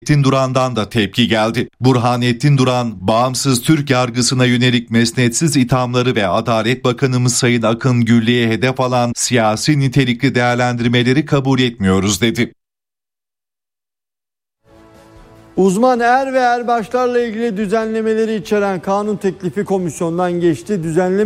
Burhanettin Duran'dan da tepki geldi. Burhanettin Duran, bağımsız Türk yargısına yönelik mesnetsiz ithamları ve Adalet Bakanımız Sayın Akın Gürlü'ye hedef alan siyasi nitelikli değerlendirmeleri kabul etmiyoruz dedi. Uzman er ve erbaşlarla ilgili düzenlemeleri içeren kanun teklifi komisyondan geçti. Düzenleme